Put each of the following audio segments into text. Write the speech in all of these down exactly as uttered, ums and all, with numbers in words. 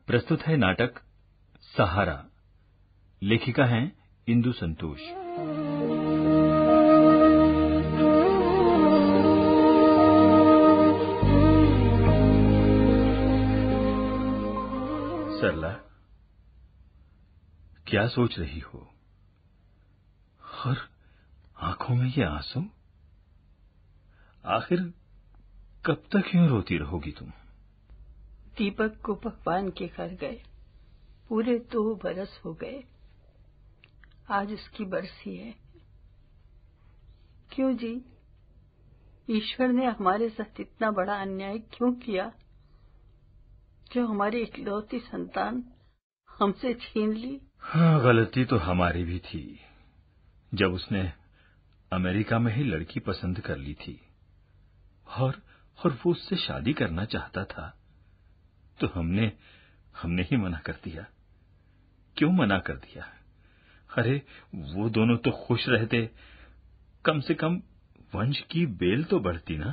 प्रस्तुत है नाटक सहारा। लेखिका हैं इंदु संतोष। सरला, क्या सोच रही हो? और आंखों में ये आंसू? आखिर कब तक यूं रोती रहोगी तुम? दीपक को भगवान के घर गए पूरे दो बरस हो गए। आज उसकी बरसी है। क्यों जी, ईश्वर ने हमारे साथ इतना बड़ा अन्याय क्यों किया जो हमारी इकलौती संतान हमसे छीन ली? हाँ, गलती तो हमारी भी थी जब उसने अमेरिका में ही लड़की पसंद कर ली थी और और वो उससे शादी करना चाहता था तो हमने हमने ही मना कर दिया। क्यों मना कर दिया? अरे, वो दोनों तो खुश रहते, कम से कम वंश की बेल तो बढ़ती ना।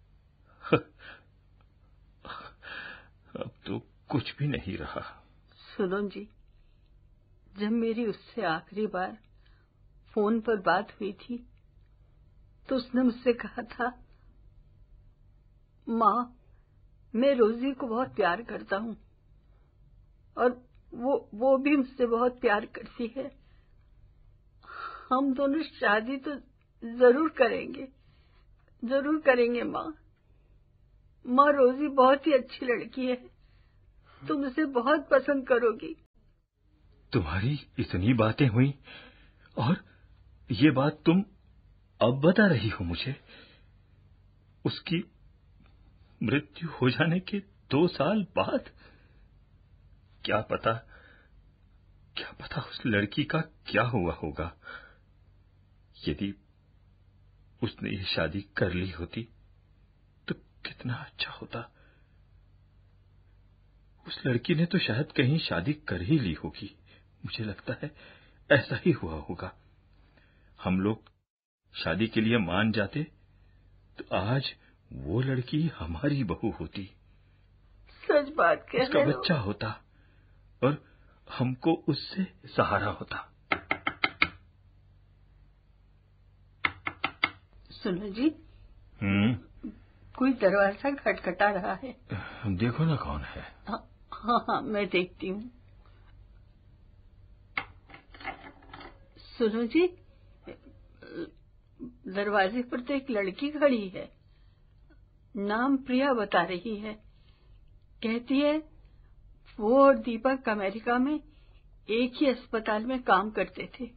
अब तो कुछ भी नहीं रहा। सुनो जी, जब मेरी उससे आखिरी बार फोन पर बात हुई थी तो उसने मुझसे कहा था, माँ, मैं रोजी को बहुत प्यार करता हूँ और वो वो भी मुझसे बहुत प्यार करती है। हम दोनों शादी तो जरूर करेंगे, जरूर करेंगे माँ। माँ, रोजी बहुत ही अच्छी लड़की है, तुम उसे बहुत पसंद करोगी। तुम्हारी इतनी बातें हुई और ये बात तुम अब बता रही हो मुझे? उसकी मृत्यु हो जाने के दो साल बाद? क्या पता, क्या पता उस लड़की का क्या हुआ होगा। यदि उसने ये शादी कर ली होती तो कितना अच्छा होता। उस लड़की ने तो शायद कहीं शादी कर ही ली होगी। मुझे लगता है ऐसा ही हुआ होगा। हम लोग शादी के लिए मान जाते तो आज वो लड़की हमारी बहू होती। सच बात कह रहे हो। उसका बच्चा होता और हमको उससे सहारा होता। सुनो जी, हम्म कोई दरवाजा खटखटा रहा है। देखो ना कौन है। हाँ हाँ, हाँ मैं देखती हूँ। सुनो जी, दरवाजे पर तो एक लड़की खड़ी है। नाम प्रिया बता रही है। कहती है वो और दीपक अमेरिका में एक ही अस्पताल में काम करते थे।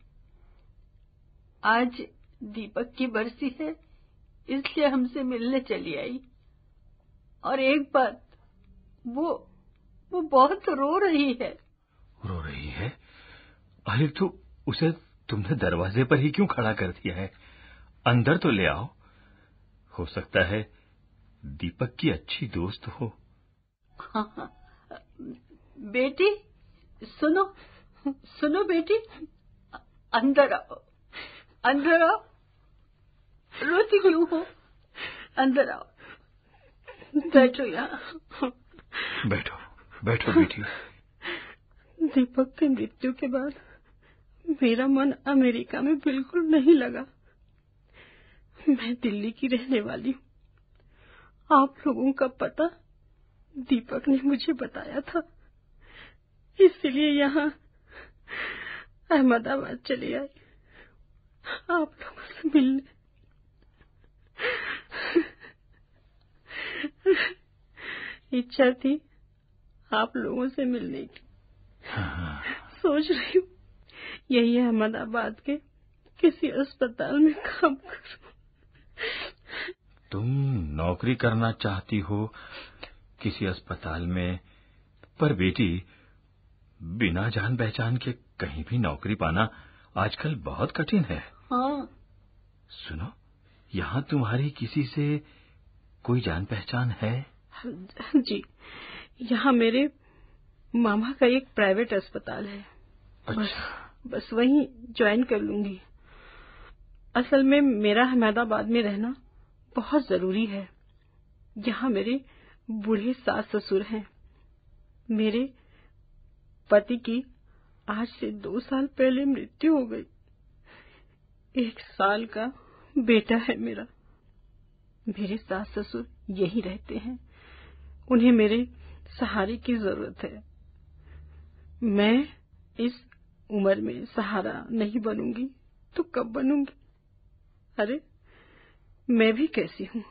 आज दीपक की बरसी है, इसलिए हमसे मिलने चली आई। और एक बात, वो वो बहुत रो रही है। रो रही है? अरे तो उसे तुमने दरवाजे पर ही क्यों खड़ा कर दिया है? अंदर तो ले आओ। हो सकता है दीपक की अच्छी दोस्त हो। हाँ हाँ, बेटी सुनो, सुनो बेटी, अंदर आओ, अंदर आओ। रोती क्यों हो? अंदर आओ, बैठो यहाँ। बैठो बैठो बेटी। दीपक की मृत्यु के बाद मेरा मन अमेरिका में बिल्कुल नहीं लगा। मैं दिल्ली की रहने वाली हूँ। आप लोगों का पता दीपक ने मुझे बताया था, इसलिए यहाँ अहमदाबाद चली आई आप लोगों से मिलने। इच्छा थी आप लोगों से मिलने की। हाँ। सोच रही हूँ यही अहमदाबाद के किसी अस्पताल में काम करूं। तुम नौकरी करना चाहती हो किसी अस्पताल में, पर बेटी बिना जान पहचान के कहीं भी नौकरी पाना आजकल बहुत कठिन है। हाँ। सुनो, यहाँ तुम्हारी किसी से कोई जान पहचान है? जी, यहाँ मेरे मामा का एक प्राइवेट अस्पताल है। अच्छा। बस, बस वहीं ज्वाइन कर लूंगी। असल में मेरा अहमदाबाद में रहना बहुत जरूरी है। यहाँ मेरे बूढ़े सास ससुर हैं। मेरे पति की आज से दो साल पहले मृत्यु हो गई। एक साल का बेटा है मेरा। मेरे सास ससुर यहीं रहते हैं, उन्हें मेरे सहारे की जरूरत है। मैं इस उम्र में सहारा नहीं बनूंगी तो कब बनूंगी? अरे मैं भी कैसी हूँ,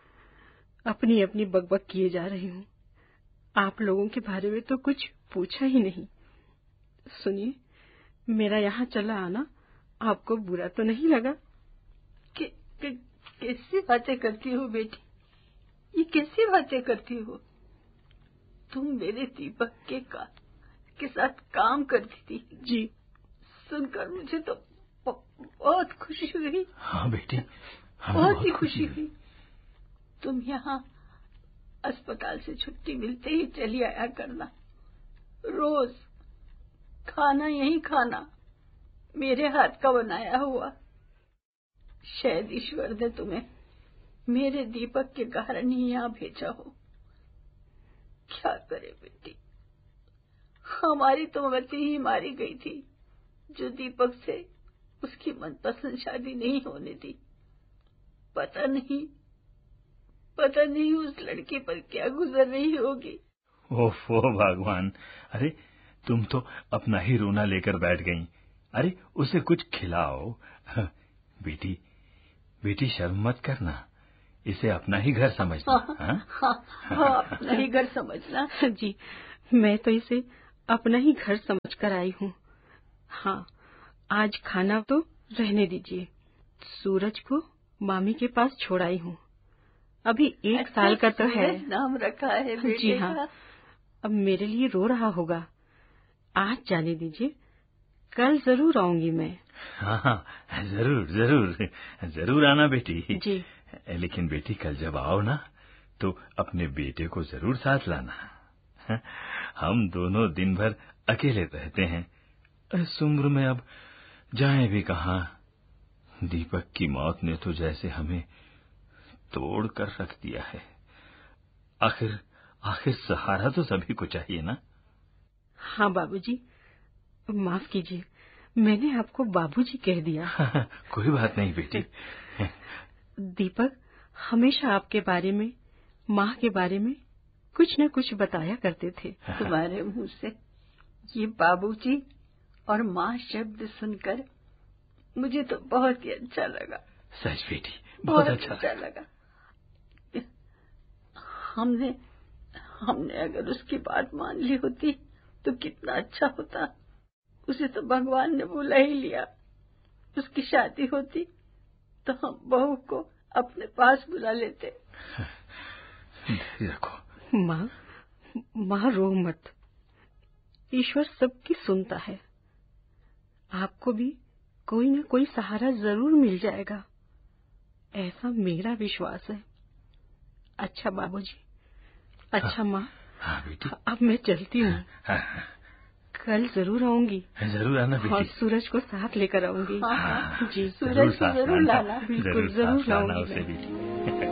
अपनी अपनी बकबक किए जा रही हूँ। आप लोगों के बारे में तो कुछ पूछा ही नहीं। सुनिए, मेरा यहाँ चला आना आपको बुरा तो नहीं लगा? कि, कि, कैसी बातें करती हो बेटी, ये कैसी बातें करती हो? तुम मेरे दीपक के का के साथ काम करती थी। जी। सुनकर मुझे तो बहुत खुशी हुई। हाँ बेटी, बहुत ही खुशी हुई। तुम यहाँ अस्पताल से छुट्टी मिलते ही चली आया करना, रोज खाना यही खाना, मेरे हाथ का बनाया हुआ। शायद ईश्वर ने तुम्हें मेरे दीपक के कारण ही यहाँ भेजा हो। क्या करे बेटी, हमारी तो मति ही मारी गई थी जो दीपक से उसकी मनपसंद शादी नहीं होने दी। पता नहीं पता नहीं उस लड़के पर क्या गुजर रही होगी। ओफो भगवान, अरे तुम तो अपना ही रोना लेकर बैठ गईं। अरे उसे कुछ खिलाओ। बेटी बेटी शर्म मत करना, इसे अपना ही घर समझना। हाँ, हाँ, हाँ, अपना ही घर समझना। जी, मैं तो इसे अपना ही घर समझ कर आई हूँ। हाँ, आज खाना तो रहने दीजिए। सूरज को मामी के पास छोड़ आई हूँ। अभी एक अच्छा, साल का तो है। नाम रखा है बेटे जी हाँ, का। अब मेरे लिए रो रहा होगा। आज जाने दीजिए, कल जरूर आऊंगी मैं। हाँ हाँ, जरूर जरूर जरूर आना बेटी। जी। लेकिन बेटी कल जब आओ ना तो अपने बेटे को जरूर साथ लाना। हम दोनों दिन भर अकेले रहते हैं। इस उम्र में अब जाएं भी कहाँ। दीपक की मौत ने तो जैसे हमें तोड़ कर रख दिया है। आखिर आखिर सहारा तो सभी को चाहिए ना। हाँ बाबूजी, माफ कीजिए, मैंने आपको बाबूजी कह दिया। कोई बात नहीं बेटी। दीपक हमेशा आपके बारे में, माँ के बारे में कुछ न कुछ बताया करते थे। तुम्हारे मुंह से ये बाबूजी और माँ शब्द सुनकर मुझे तो बहुत ही अच्छा लगा। सच बेटी, बहुत, बहुत अच्छा, अच्छा लगा। हमने हमने अगर उसकी बात मान ली होती तो कितना अच्छा होता। उसे तो भगवान ने बुला ही लिया। उसकी शादी होती तो हम बहू को अपने पास बुला लेते। रखो। माँ, माँ रो मत, ईश्वर सबकी सुनता है। आपको भी कोई न कोई सहारा जरूर मिल जाएगा, ऐसा मेरा विश्वास है। अच्छा बाबूजी, अच्छा माँ, हाँ बेटी, अब मैं चलती हूँ। कल जरूर आऊंगी। जरूर आना बेटी। और सूरज को साथ लेकर आऊंगी। हाँ, जी, सूरज को जरूर लाना। बिल्कुल जरूर लाऊंगी उसे भी।